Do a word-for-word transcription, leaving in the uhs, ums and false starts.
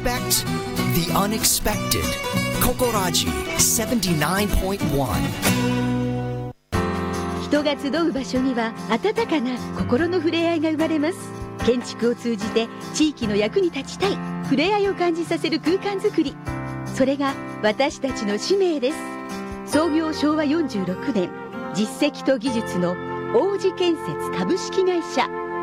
Expect the unexpected. Kokorajiセブンティナインポイントワン。 人が集う場所には温かな心の触れ合いが生まれます。建築を通じて地域の役に立ちたい、触れ合いを感じさせる空間づくり、それが私たちの使命です。創業しょうわよんじゅうろくねん、実績と技術の王子建設株式会社